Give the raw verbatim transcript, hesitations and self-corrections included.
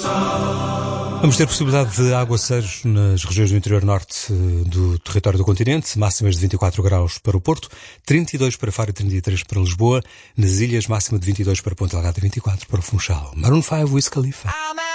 Vamos ter possibilidade de aguaceiros nas regiões do interior norte do território do continente, máximas de vinte e quatro graus para o Porto, trinta e dois para Faro e trinta e três para Lisboa, nas ilhas máxima de vinte e dois para Ponta Delgada e vinte e quatro para o Funchal. Maroon cinco, Wiz Khalifa.